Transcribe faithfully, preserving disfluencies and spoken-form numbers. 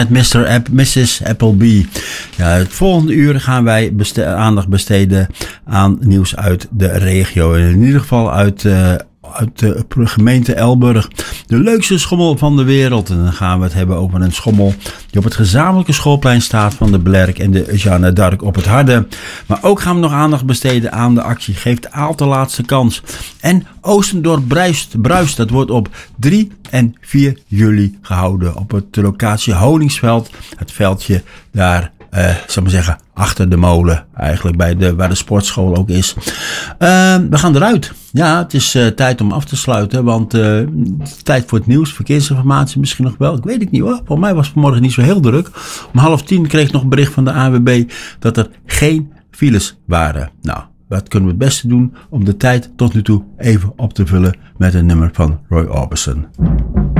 mister App, missus Appleby. Ja, het volgende uur gaan wij beste- aandacht besteden aan nieuws uit de regio. In ieder geval uit, uh, uit de gemeente Elburg. De leukste schommel van de wereld. En dan gaan we het hebben over een schommel die op het gezamenlijke schoolplein staat van de Blerk en de Jeanne d'Arc op het Harde. Maar ook gaan we nog aandacht besteden aan de actie Geef de Aalt de laatste kans. En Oostendorp bruist, bruist. Dat wordt op drie en vier juli gehouden op het locatie Honingsveld. Het veldje daar, uh, zal maar zeggen, achter de molen. Eigenlijk bij de, waar de sportschool ook is. Uh, we gaan eruit. Ja, het is uh, tijd om af te sluiten. Want uh, het is tijd voor het nieuws. Verkeersinformatie misschien nog wel. Ik weet het niet hoor. Voor mij was het vanmorgen niet zo heel druk. Om half tien kreeg ik nog een bericht van de A N W B dat er geen files waren. Nou, wat kunnen we het beste doen om de tijd tot nu toe even op te vullen met een nummer van Roy Orbison.